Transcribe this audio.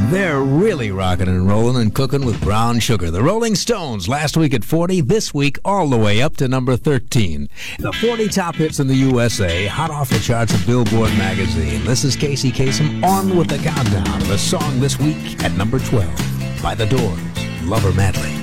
They're really rocking and rolling and cooking with brown sugar. The Rolling Stones, last week at 40, this week all the way up to number 13. The 40 top hits in the USA, hot off the charts of Billboard magazine. This is Casey Kasem on with the countdown. The song this week at number 12 by The Doors, Lover Madly.